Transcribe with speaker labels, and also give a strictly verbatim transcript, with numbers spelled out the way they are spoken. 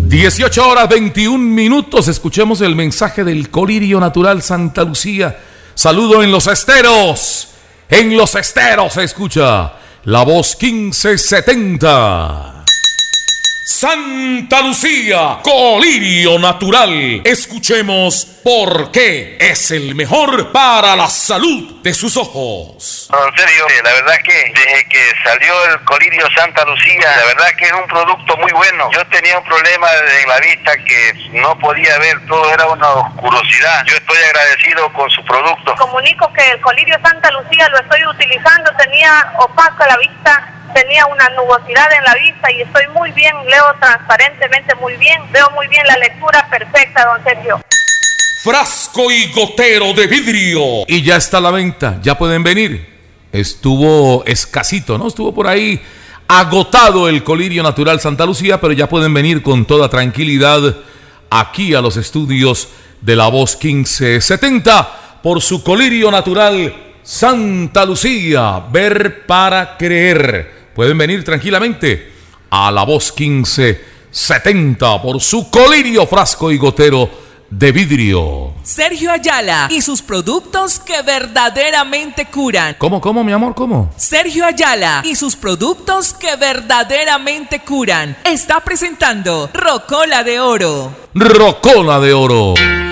Speaker 1: dieciocho horas veintiún minutos. Escuchemos el mensaje del Colirio Natural Santa Lucía. Saludo en los esteros. En los esteros se escucha la voz quince setenta. Santa Lucía, Colirio Natural. Escuchemos por qué es el mejor para la salud de sus ojos.
Speaker 2: No, en serio, la verdad que desde que salió el Colirio Santa Lucía, la verdad que es un producto muy bueno. Yo tenía un problema en la vista que no podía ver, todo era una oscurosidad. Yo estoy agradecido con su producto.
Speaker 3: Comunico que el Colirio Santa Lucía lo estoy utilizando, tenía opaca la vista. Tenía una nubosidad en la vista y estoy muy bien, leo transparentemente muy bien, veo muy bien la lectura perfecta, don Sergio.
Speaker 1: Frasco y gotero de vidrio. Y ya está a la venta, ya pueden venir. Estuvo escasito, ¿no? Estuvo por ahí agotado el Colirio Natural Santa Lucía, pero ya pueden venir con toda tranquilidad aquí a los estudios de La Voz quince setenta por su Colirio Natural Santa Lucía. Ver para creer. Pueden venir tranquilamente a La Voz quince setenta por su Colirio, frasco y gotero de vidrio.
Speaker 4: Sergio Ayala y sus productos que verdaderamente curan.
Speaker 1: ¿Cómo, cómo, mi amor, cómo?
Speaker 4: Sergio Ayala y sus productos que verdaderamente curan. Está presentando Rocola de Oro.
Speaker 1: Rocola de Oro.